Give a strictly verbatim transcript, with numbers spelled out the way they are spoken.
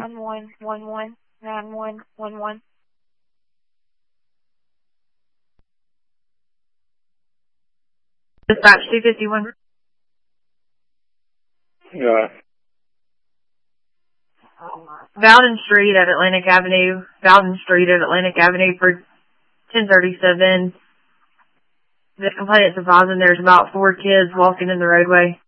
nine one one one, nine one one one. Dispatch two fifty-one. Yeah. Bowden Street at Atlantic Avenue. Bowden Street at Atlantic Avenue for ten thirty-seven. The complainant's advising there's about four kids walking in the roadway.